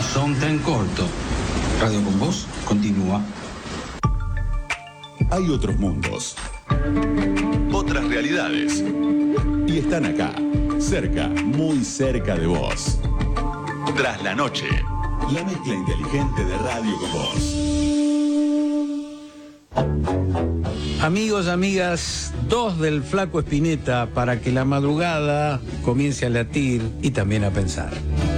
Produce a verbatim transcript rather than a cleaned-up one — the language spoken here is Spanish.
son tan cortos. Radio con Vos continúa. Hay otros mundos, otras realidades, y están acá, cerca, muy cerca de vos. Tras la noche, la mezcla inteligente de Radio con Vos. Amigos, amigas, dos del Flaco Spinetta para que la madrugada comience a latir y también a pensar.